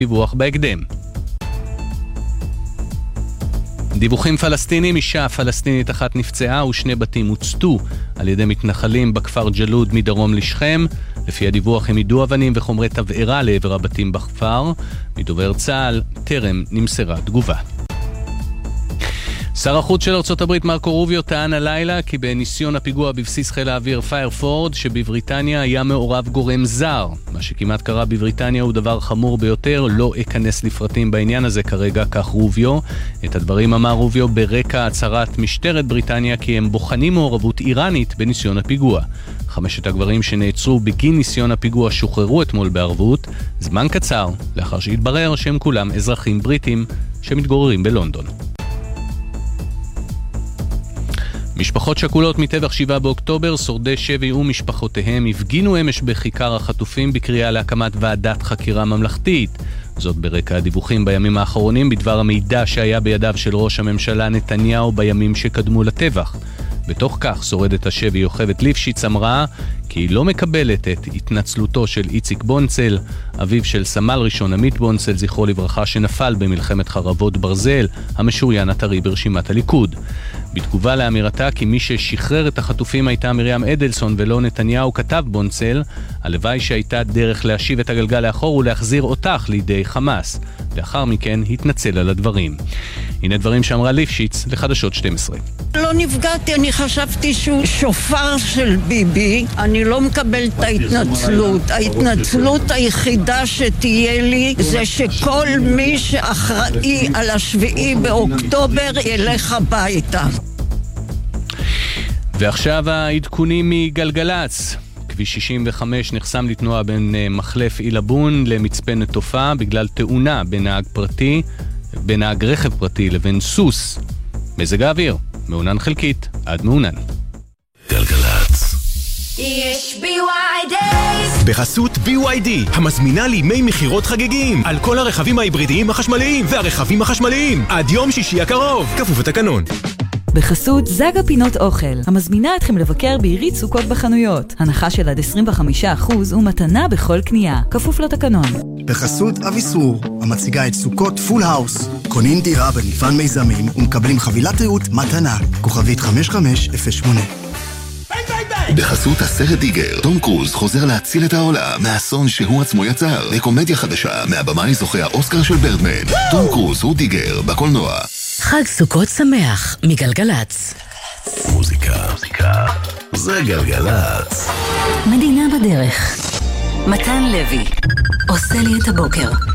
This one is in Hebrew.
דיווח בהקדם. דיווחים פלסטינים, אישה פלסטינית אחת נפצעה ושני בתים הוצתו על ידי מתנחלים בכפר ג'לוד מדרום לשכם. לפי הדיווח הם יידו אבנים וחומרי תבערה לעבר הבתים בכפר. מדובר צה"ל טרם נמסרה תגובה. שר החוץ של ארצות הברית מרקו רוביו טען הלילה כי בניסיון הפיגוע בבסיס חיל האוויר פיירפורד שבבריטניה היה מעורב גורם זר. מה שכמעט קרה בבריטניה הוא דבר חמור ביותר, לא אכנס לפרטים בעניין הזה כרגע, כך רוביו. את הדברים אמר רוביו ברקע הצהרת משטרת בריטניה כי הם בוחנים מעורבות איראנית בניסיון הפיגוע. 5 הגברים שנעצרו בגין ניסיון הפיגוע שוחררו אתמול בערבות, זמן קצר לאחר שהתברר שהם כולם אזרחים בריטים שמתגוררים בלונדון. משפחות שכולות מטבח 7 באוקטובר, שורדי שבי ומשפחותיהם הפגינו אמש בכיכר החטופים בקריאה להקמת ועדת חקירה ממלכתית. זאת ברקע הדיווחים בימים האחרונים בדבר המידע שהיה בידיו של ראש הממשלה נתניהו בימים שקדמו לטבח. בתוך כך שורדת השבי יוכבד ליפשיץ אמרה כי היא לא מקבלת את התנצלותו של איציק בונצל, אביו של סמל ראשון עמית בונצל, זכרו לברכה, שנפל במלחמת חרבות ברזל, המשוריין הטרי ברשימת הליכוד. בתגובה לאמירתה כי מי ששחרר את החטופים הייתה מרים אדלסון ולא נתניהו, כתב בונצל, הלוואי שהייתה דרך להשיב את הגלגל לאחור ולהחזיר אותך לידי חמאס. לאחר מכן התנצל על הדברים. הנה דברים שאמרה ליפשיץ לחדשות 12. לא נפגעתי, אני חשבתי שהוא שופר של ביבי. אני לא מקבל את ההתנצלות. ההתנצלות היחידה שתהיה לי זה שכל מי שאחראי על 7 באוקטובר ילך הביתה. ועכשיו העדכונים מגלגלץ. כביש 65 נחסם לתנועה בין מחלף אילבון למצפה נטופה בגלל תאונה בין נהג רכב פרטי לבין סוס. מזג האוויר, מעונן חלקית עד מעונן. גלגלץ. יש BYD בחסות BYD, המזמינה לימי מחירות חגיגים על כל הרכבים ההיברידיים החשמליים והרכבים החשמליים עד יום שישי הקרוב, כפוף לתקנון. בחסות זג הפינות אוכל, המזמינה אתכם לבקר בעירית סוכות בחנויות. הנחה של עד 25% ומתנה בכל קנייה, כפוף לתקנון. בחסות אביסור, המציגה את סוכות פול האוס. קונים דירה במפעל מיזמים ומקבלים חבילת ריהוט מתנה. כוכבית 5508. בחסות הסרט דיגר, תום קרוז חוזר להציל את העולם מהאסון שהוא עצמו יצר. לקומדיה חדשה מהבמאי זוכה האוסקר של ברדמן. תום קרוז הוא דיגר בקולנוע. חג סוכות שמח מגלגלץ. מוזיקה זה גלגלץ. מדינה בדרך. מתן לוי עושה לי את הבוקר.